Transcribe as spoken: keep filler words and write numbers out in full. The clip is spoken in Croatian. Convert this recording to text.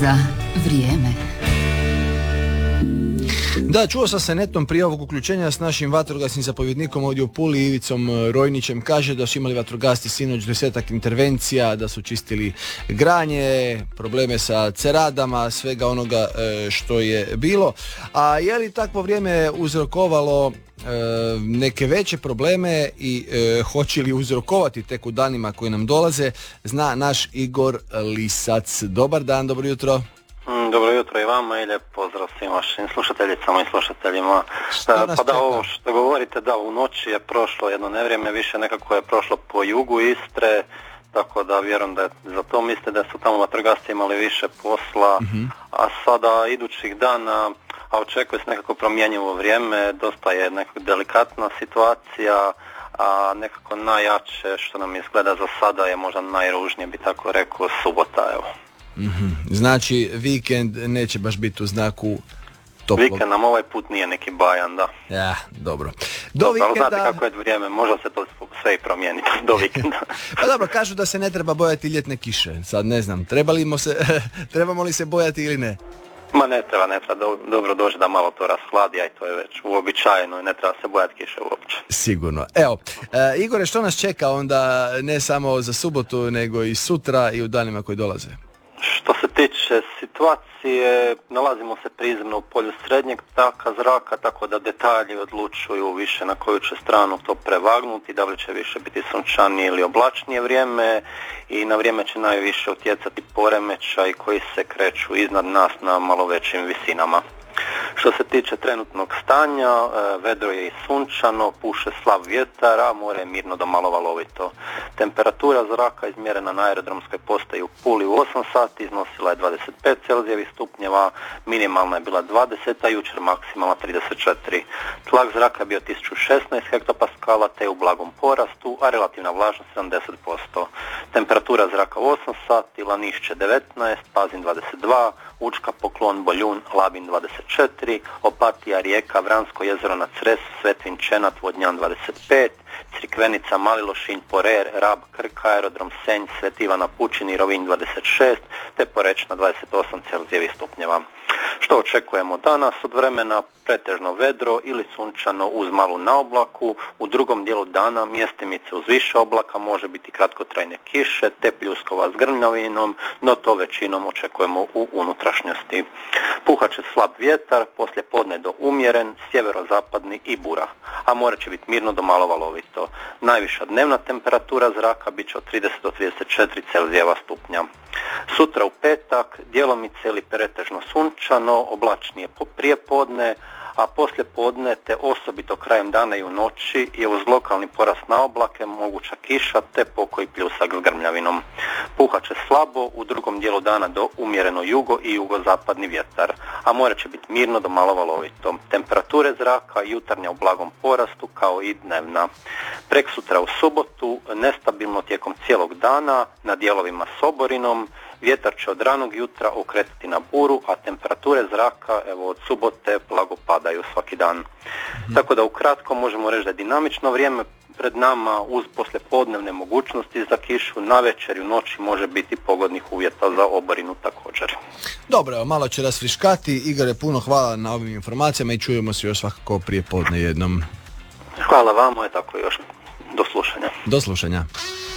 Sada vrijeme. Da, čuo sam se netom prije ovog uključenja s našim vatrogasnim zapovjednikom ovdje u Puli, Ivicom Rojnićem. Kaže da su imali vatrogasci sinoć desetak intervencija, da su čistili granje, probleme sa ceradama, svega onoga što je bilo. A je li takvo vrijeme uzrokovalo neke veće probleme i e, hoće li uzrokovati tek u danima koji nam dolaze, zna naš Igor Lisac. Dobar dan, dobro jutro. Dobro jutro i vama i lijep pozdrav svim vašim slušateljicama i slušateljima. Pa da, ovo što govorite, da, u noći je prošlo jedno nevrijeme, više nekako je prošlo po jugu Istre, tako da vjerujem da je za to mislite da su tamo vatrogasci imali više posla, mm-hmm. a sada idućih dana, a očekuje se nekako promjenjivo vrijeme, dosta je nekako delikatna situacija, a nekako najjače što nam izgleda za sada je možda najružnije, bi tako rekao, subota, evo. Mm-hmm. Znači, vikend neće baš biti u znaku toplog. Vikend nam ovaj put nije neki bajan, da. Ja, dobro. Do vikenda... Znate kako je vrijeme, možda se to sve i promijeniti do vikenda. Pa dobro, kažu da se ne treba bojati ljetne kiše. Sad ne znam, trebamo, se, trebamo li se bojati ili ne? Ma ne treba, ne treba, do, dobro doći da malo to rashladi, a i to je već uobičajeno i ne treba se bojati kiše uopće. Sigurno. Evo, e, Igore, što nas čeka onda ne samo za subotu, nego i sutra i u danima koji dolaze? Što se tiče situacije, nalazimo se prizemno u polju srednjeg taka zraka, tako da detalji odlučuju više na koju će stranu to prevagnuti, da li će više biti sunčanije ili oblačnije vrijeme i na vrijeme će najviše utjecati poremećaji koji se kreću iznad nas na malo većim visinama. Što se tiče trenutnog stanja, vedro je i sunčano, puše slab vjetar, a more je mirno do malo valovito. Temperatura zraka izmjerena na aerodromskoj postaji u Puli u osam sati iznosila je dvadeset pet celzijevih stupnjeva, minimalna je bila dvadeset, a jučer maksimalna trideset četiri. Tlak zraka je bio tisuću šesnaest hektopaskala te je u blagom porastu, a relativna vlažnost sedamdeset posto. Temperatura zraka u osam sati, Lanišće devetnaest, Pazin dvadeset dva, Učka, Poklon, Boljun, Labin dvadeset četiri, Opatija, Rijeka, Vransko jezero na Cresu, Svetvin, Čenat, Vodnjan dvadeset pet, Crikvenica, Malilošinj, Porer, Rab, Krk, Aerodrom Senj, Sveti Ivan na Pučini, Rovinj dvadeset šest, te Porečna dvadeset osam celzijevih stupnjeva. Što očekujemo danas od vremena? Pretežno vedro ili sunčano uz malu naoblaku. U drugom dijelu dana mjestimice uz više oblaka, može biti kratkotrajne kiše te pljuskova s grmljavinom, no to većinom očekujemo u unutrašnjosti. Puhat će slab vjetar, poslije podne do umjeren, sjeverozapadni i bura, a more će biti mirno do malo valovito. Najviša dnevna temperatura zraka bit će od trideset do trideset četiri celzijeva stupnja. Sutra u petak djelomice ili pretežno sunčano, oblačnije prije podne, a poslije podne te osobito krajem dana i u noći je uz lokalni porast na oblake moguća kiša te pokoji pljusak s grmljavinom. Puhat će slabo, u drugom dijelu dana do umjereno jugo i jugozapadni vjetar, a more će biti mirno do malo valovito. Temperature zraka jutarnja u blagom porastu kao i dnevna. Preksutra u subotu nestabilno tijekom cijelog dana na dijelovima s oborinom. Vjetar će od ranog jutra okretati na buru, a temperature zraka evo od subote blago padaju svaki dan. Mm-hmm. Tako da ukratko možemo reći da je dinamično vrijeme pred nama uz poslijepodnevne mogućnosti za kišu, navečer i u noći može biti pogodnih uvjeta za oborinu također. Dobro, malo će rasfriškati. Igore, puno hvala na ovim informacijama i čujemo se još svakako prije podne jednom. Hvala vama i tako još do slušanja. Do slušanja.